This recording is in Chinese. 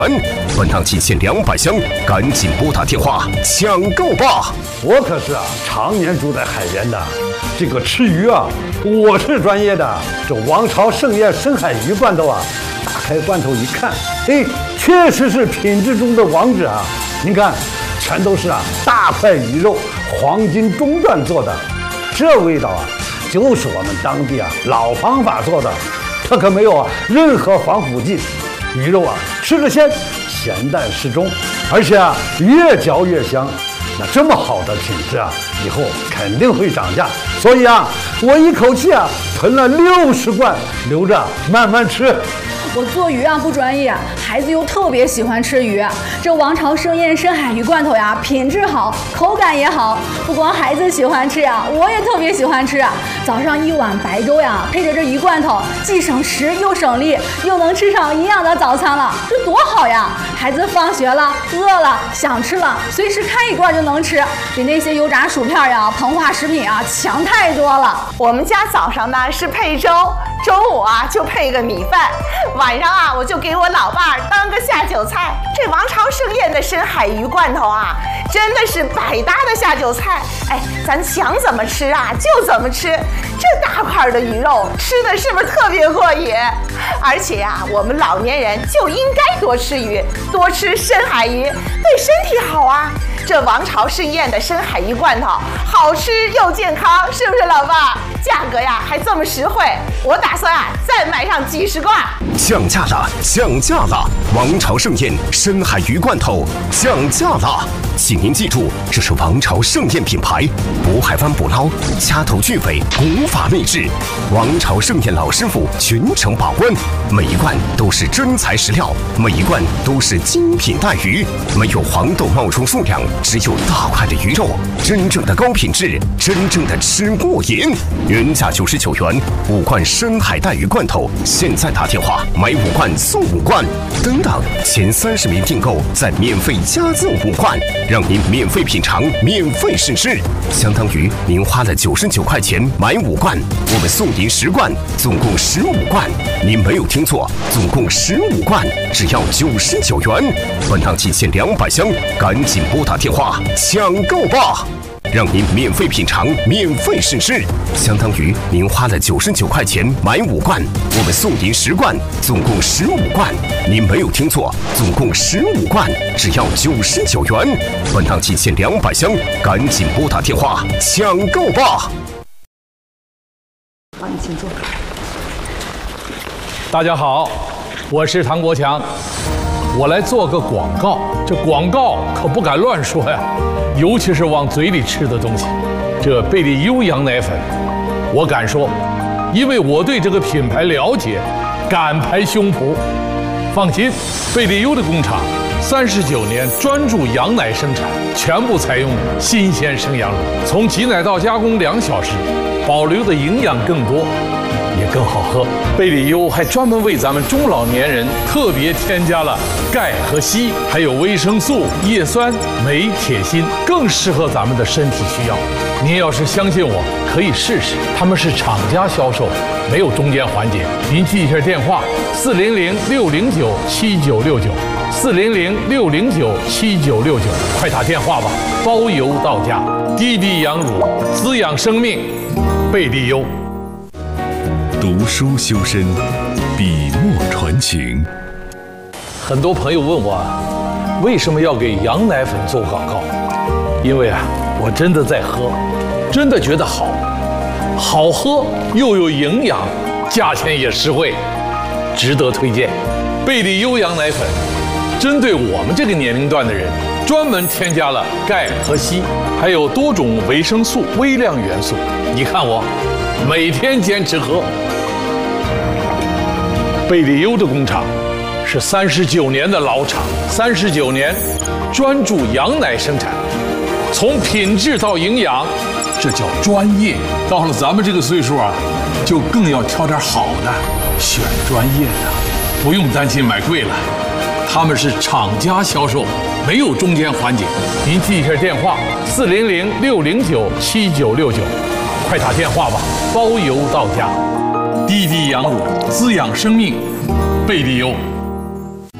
本档仅限200箱，赶紧拨打电话抢购吧！ 我可是常年住在海边的，这个吃鱼我是专业的。这王朝盛宴深海鱼罐头打开罐头一看，确实是品质中的王者啊！您看，全都是大块鱼肉，黄金中段做的，这味道就是我们当地老方法做的，它可没有任何防腐剂。鱼肉吃着鲜，咸淡适中，而且越嚼越香。那这么好的品质以后肯定会涨价，所以我一口气囤了60罐，留着慢慢吃。 我做鱼不专业，孩子又特别喜欢吃鱼。这王朝盛宴深海鱼罐头品质好，口感也好。不光孩子喜欢吃我也特别喜欢吃。早上1碗白粥配着这鱼罐头，既省时又省力，又能吃上营养的早餐了，这多好呀！孩子放学了，饿了，想吃了，随时开一罐就能吃，比那些油炸薯片膨化食品强太多了。 我们家早上呢是配粥，中午就配个米饭，晚上我就给我老伴儿当个下酒菜。这王朝盛宴的深海鱼罐头真的是百搭的下酒菜。咱想怎么吃就怎么吃。这大块的鱼肉吃的是不是特别过瘾？而且我们老年人就应该多吃鱼，多吃深海鱼，对身体好啊。这王朝盛宴的深海鱼罐头好吃又健康，是不是老伴儿？价格还这么实惠，我打算再买上几10罐。 降价了，降价了！王朝盛宴深海鱼罐头降价了，请您记住，这是王朝盛宴品牌，渤海湾捕捞，掐头去尾，古法秘制。王朝盛宴老师傅全程把关，每一罐都是真材实料，每一罐都是精品带鱼，没有黄豆冒充数量，只有大块的鱼肉，真正的高品质，真正的吃过瘾。原价99元，5罐深海带鱼罐头，现在打电话买5罐送5罐，等等，前30名订购再免费加赠5罐，让您免费品尝，免费试吃，相当于您花了99块钱买5罐，我们送您10罐，总共15罐。您没有听错，总共15罐，只要99元。本档仅限200箱，赶紧拨打电话抢购吧！让您免费品尝，免费试吃，相当于您花了99块钱买5罐，我们送您10罐，总共15罐。您没有听错，总共15罐，只要99元。本档仅限200箱，赶紧拨打电话抢购吧！ 好，你请坐。 大家好，我是唐国强，我来做个广告。这广告可不敢乱说呀。尤其是往嘴里吃的东西，这贝利优羊奶粉，我敢说，因为我对这个品牌了解，敢拍胸脯。放心，贝利优的工厂39年专注羊奶生产，全部采用新鲜生羊乳，从挤奶到加工2小时，保留的营养更多，也更好喝。贝利优还专门为咱们中老年人特别添加了钙和硒，还有维生素、叶酸、镁、铁、锌，更适合咱们的身体需要。您要是相信我，可以试试。他们是厂家销售，没有中间环节。您记一下电话：400-609-7969，400-609-7969，快打电话吧，包邮到家。滴滴羊乳，滋养生命，贝利优。 读书修身，笔墨传情。 很多朋友问我，为什么要给羊奶粉做广告？因为我真的在喝，真的觉得好，好喝又有营养，价钱也实惠，值得推荐。贝利优羊奶粉，针对我们这个年龄段的人，专门添加了钙和硒，还有多种维生素、微量元素。你看我，每天坚持喝。贝利优的工厂是39年的老厂，39年专注羊奶生产，从品质到营养，这叫专业。到了咱们这个岁数就更要挑点好的，选专业的，不用担心买贵了。他们是厂家销售，没有中间环节。您记一下电话：400-609-7969，快打电话吧，包邮到家。滴滴羊乳，滋养生命，贝利优。